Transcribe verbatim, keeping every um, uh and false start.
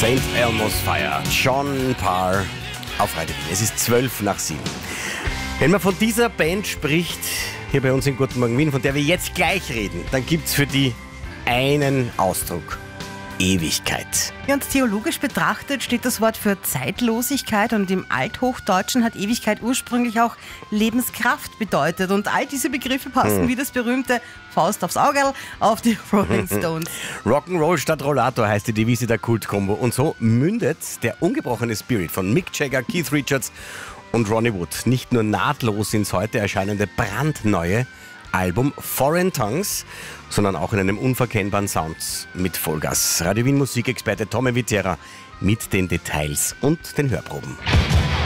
Saint Elmo's Fire, John Parr auf Radio Wien. Es ist zwölf nach sieben. Wenn man von dieser Band spricht, hier bei uns in Guten Morgen Wien, von der wir jetzt gleich reden, dann gibt es für die einen Ausdruck: Ewigkeit. Ja, und theologisch betrachtet steht das Wort für Zeitlosigkeit, und im Althochdeutschen hat Ewigkeit ursprünglich auch Lebenskraft bedeutet. Und all diese Begriffe passen hm. wie das berühmte Faust aufs Auge auf die Rolling Stones. Rock'n'Roll statt Rollator heißt die Devise der Kultkombo. Und so mündet der ungebrochene Spirit von Mick Jagger, Keith Richards und Ronnie Wood nicht nur nahtlos ins heute erscheinende brandneue Album Foreign Tongues, sondern auch in einem unverkennbaren Sound mit Vollgas. Radio Wien Musikexperte Tommy Viterra mit den Details und den Hörproben.